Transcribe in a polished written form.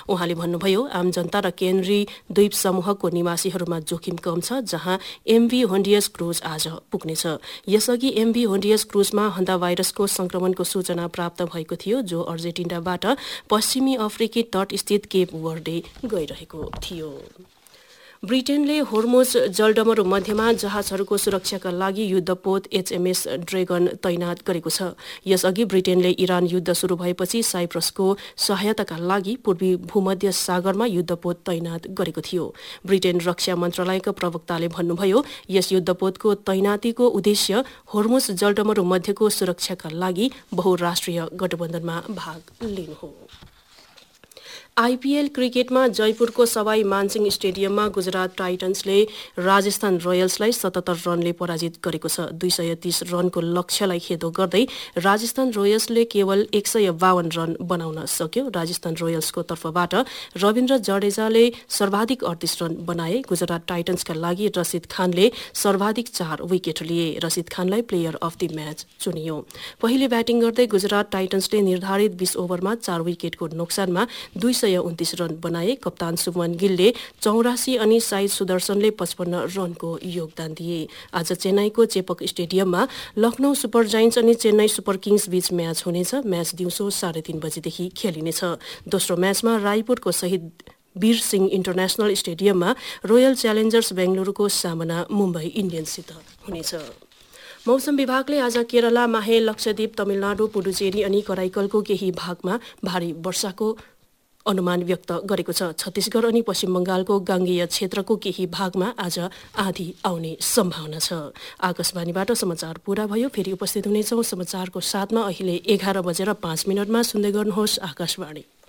उहाँले भन्नुभयो आम जनता र केन्द्री द्वीप समूहको निवासीहरूमा जोखिम कम छ, जहाँ एमभी होन्डियस क्रुज आज पुग्नेछ। यसअघि एमभी होन्डियस क्रुजमा हन्ता भाइरसको संक्रमणको सूचना प्राप्त भएको थियो, जो अर्जेन्टिनाबाट पश्चिमी अफ्रिकी तटस्थित केप वर्डे गइरहेको थियो। ब्रिटेनले होर्मुज जलडमरू मध्यमा जहाजहरूको सुरक्षाका लागि युद्धपोत एचएमएस ड्रेगन तैनात गरेको छ। यसअघि ब्रिटेनले इरान युद्ध शुरू भएपछि साइप्रसको सहायताका लागि पूर्वी भूमध्य सागरमा युद्धपोत तैनात गरेको थियो। ब्रिटेन रक्षा मन्त्रालयका प्रवक्ताले भन्नुभयो यस युद्धपोतको तैनातीको उद्देश्य होर्मुज जलडमरू मध्यको सुरक्षाका लागि बहुराष्ट्रिय गठबन्धनमा भाग लिनु हो। आईपीएल क्रिकेटमा जयपुरको सवाई मानसिंह स्टेडियममा गुजरात टाइटन्सले राजस्थान रोयल्सलाई 77 रनले पराजित गरेको छ। 230 रनको लक्ष्यलाई खेदो गर्दै राजस्थान रोयल्सले केवल 152 रन बनाउन सक्यो। राजस्थान रोयल्सको तर्फबाट रविन्द्र जडेजाले सर्वाधिक 38 रन बनाए। गुजरात टाइटन्सका लागि रसिद खानले सर्वाधिक 4 विकेट लिए। रसिद खानलाई प्लेयर अफ द म्याच चुनियो। पहिले ब्याटिङ गर्दै गुजरात टाइटन्सले निर्धारित 20 ओभरमा 4 विकेटको नोक्सानमा 229 रन बनाए। कप्तान शुभमन गिलले 84 अनि साइद सुदर्शनले 55 रनको योगदान दिए। आज चेन्नईको चेपक स्टेडियममा लखनऊ सुपर जायन्ट्स अनि चेन्नई सुपर किङ्स बीच म्याच हुनेछ। म्याच दिउँसो 3:30 बजेदेखि खेलिनेछ। दोस्रो म्याचमा रायपुरको शहीद वीर सिंह इन्टरनेशनल स्टेडियममा रोयल च्यालेन्जर्स बेंगलुरुको सामना मुम्बई इन्डियन्ससित हुनेछ। मौसम विभागले आज केरला, माहे, लक्षद्वीप, तमिलनाडु, पुडुचेरी अनि कराइकलको केही भागमा भारी वर्षाको अनुमान व्यक्त गरेको छ। छत्तीसगढ अनि पश्चिम बंगालको गाङ्गेय क्षेत्रको केही भागमा आज आँधी आउने सम्भावना छ। आकाशवाणीबाट समाचार पूरा भयो। फेरि उपस्थित हुनेछौँ समाचारको साथमा। अहिले 11:05 सुन्दै गर्नुहोस् आकाशवाणी।